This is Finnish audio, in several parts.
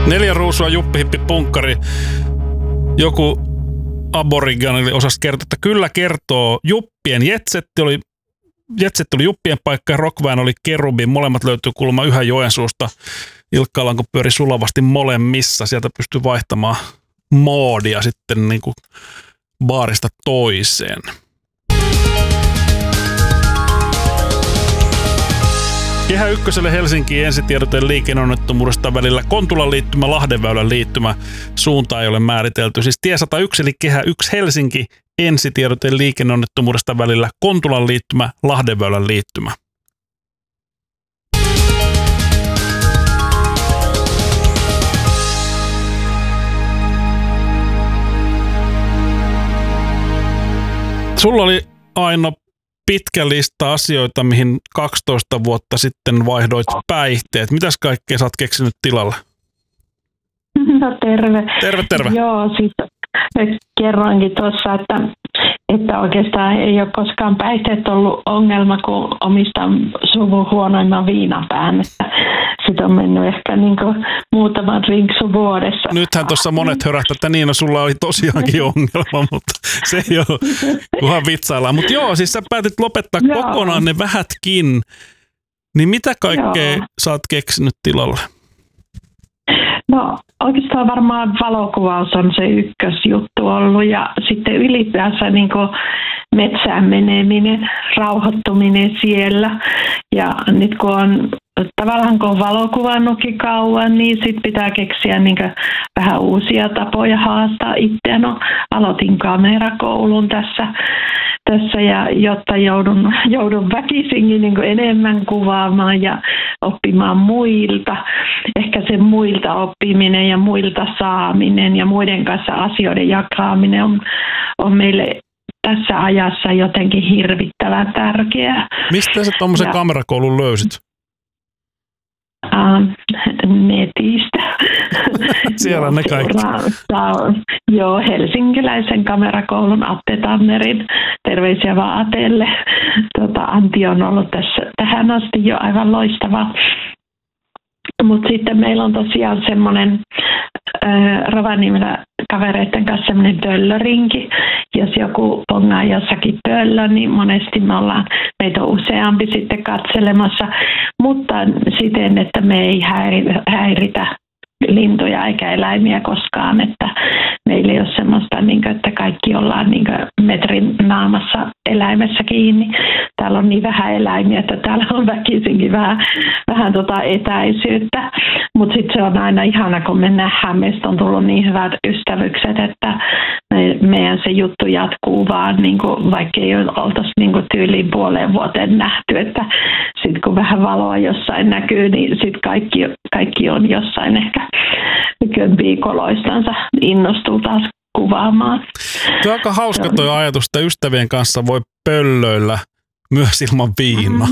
4 ruusua, juppihippi, punkkari. Joku aborigani osasi kertoa, että kyllä kertoo. Jetsetti oli juppien paikka ja Rockvan oli kerubin. Molemmat löytyy kuulemma yhä Joensuusta. Ilkka Alanko pyöri sulavasti molemmissa. Sieltä pystyy vaihtamaan moodia sitten niin kuin baarista toiseen. Kehä ykköselle Helsinkiin ensitiedote liikenneonnettomuudesta välillä Kontulan liittymä, Lahdenväylän liittymä. Suunta ei ole määritelty. Siis tie 101 eli Kehä 1 Helsinki, ensitiedote liikenneonnettomuudesta välillä Kontulan liittymä, Lahdenväylän liittymä. Sulla oli Aino pitkä lista asioita, mihin 12 vuotta sitten vaihdoit päihteet. Mitäs kaikkea sä oot keksinyt tilalle? No terve. Terve. Joo, siis kerroinkin tuossa, että oikeastaan ei ole koskaan päihteet ollut ongelma, kun omistan suvun huonoimman viinapään. Sitten on mennyt ehkä niin kuin muutaman rinksu vuodessa. Nythän tuossa monet hörähtää, että niin, no sulla oli tosiaankin ongelma, mutta se ei ole, kunhan vitsaillaan. Mutta joo, siis sä päätit lopettaa kokonaan ne vähätkin. Niin mitä kaikkea sä oot keksinyt tilalle? No oikeastaan varmaan valokuvaus on se ykkösjuttu ollut ja sitten ylipäänsä niin kuin metsään meneminen, rauhoittuminen siellä ja nyt kun on tavallaan kun on valokuvannutkin kauan, niin sit pitää keksiä niin kuin vähän uusia tapoja haastaa itseä. No aloitin kamerakoulun tässä ja jotta joudun väkisinkin niin kuin enemmän kuvaamaan ja oppimaan muilta. Ehkä se muilta oppiminen ja muilta saaminen ja muiden kanssa asioiden jakaminen on meille tässä ajassa jotenkin hirvittävän tärkeää. Mistä sä tommosen kamerakoulun löysit? Netistä. Siellä ne kaikki. Joo, helsinkiläisen kamerakoulun Atte Tannerin. Terveisiä vaan Atelle. Antti on ollut tässä tähän asti jo aivan loistava. Mutta sitten meillä on tosiaan semmoinen Rovaniemellä kavereiden kanssa semmoinen pöllörinki. Jos joku pongaa jossakin pöllö, niin monesti meitä on useampi sitten katselemassa, mutta siten, että me ei häiritä lintuja eikä eläimiä koskaan, että meillä ei ole semmoista, että kaikki ollaan metrin naamassa eläimessä kiinni. Täällä on niin vähän eläimiä, että täällä on väkisinkin vähän etäisyyttä, mutta sitten se on aina ihana, kun me nähdään, meistä on tullut niin hyvät ystävykset, että meidän se juttu jatkuu vaan, vaikka ei oltaisi tyyliin puoleen vuoteen nähty, että sitten kun vähän valoa jossain näkyy, niin sitten kaikki on jossain ehkä viikoloistansa innostuu taas kuvaamaan. Tuo on aika hauska tuo ajatus, että ystävien kanssa voi pöllöillä myös ilman viinaa.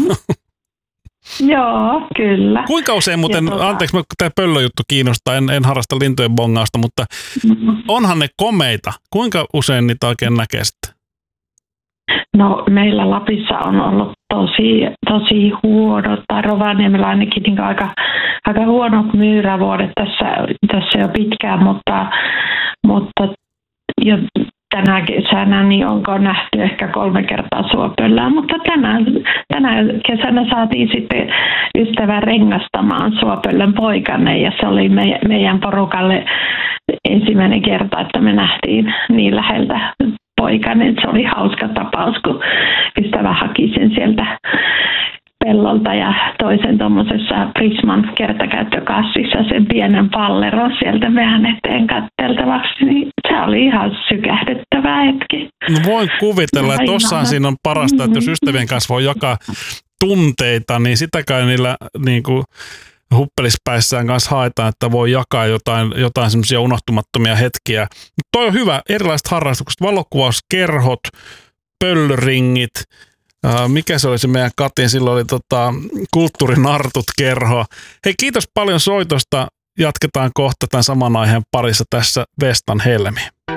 Joo, kyllä. Kuinka usein muuten, anteeksi, tämä pöllöjuttu kiinnostaa, en harrasta lintujen bongausta, mutta onhan ne komeita. Kuinka usein niitä oikein näkee sitten? No meillä Lapissa on ollut tosi huonot, tai Rovaniemellä ainakin aika huonot myyrävuodet tässä jo pitkään, mutta jo tänä kesänä niin onko nähty ehkä 3 kertaa suopöllää, mutta tänä kesänä saatiin sitten ystävä rengastamaan suopöllön poikanne ja se oli meidän porukalle ensimmäinen kerta, että me nähtiin niin läheltä poikanen. Se oli hauska tapaus, kun ystävä haki sen sieltä pellolta ja toisen tuommoisessa Prisman kertakäyttökassissa sen pienen palleron sieltä vähän eteen katteltavaksi, niin se oli ihan sykähdyttävä hetki. No voin kuvitella, että tossahan siinä on parasta, että jos ystävien kanssa voi jakaa tunteita, niin sitäkään niillä huppelispäissään kanssa haetaan, että voi jakaa jotain semmoisia unohtumattomia hetkiä. Mutta toi on hyvä, erilaiset harrastukset, valokuvauskerhot, pöllöringit, mikä se oli se meidän Katin, silloin oli kulttuurinartut-kerho. Hei, kiitos paljon soitosta. Jatketaan kohta tämän saman aiheen parissa tässä Vestan Helmi.